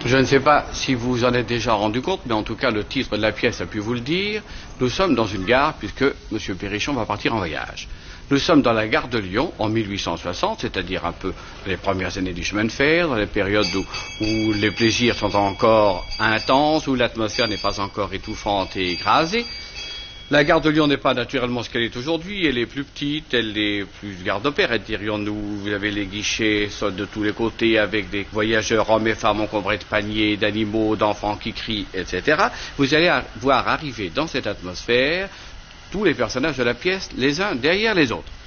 Je ne sais pas si vous en êtes déjà rendu compte, mais en tout cas le titre de la pièce a pu vous le dire. Nous sommes dans une gare puisque M. Perrichon va partir en voyage. Nous sommes dans la gare de Lyon en 1860, c'est-à-dire un peu les premières années du chemin de fer, dans les périodes où les plaisirs sont encore intenses, où l'atmosphère n'est pas encore étouffante et écrasée. La gare de Lyon n'est pas naturellement ce qu'elle est aujourd'hui, elle est plus petite, elle est plus gare d'opérette, dirions-nous. Vous avez les guichets de tous les côtés avec des voyageurs, hommes et femmes encombrés de paniers, d'animaux, d'enfants qui crient, etc. Vous allez voir arriver dans cette atmosphère tous les personnages de la pièce, les uns derrière les autres.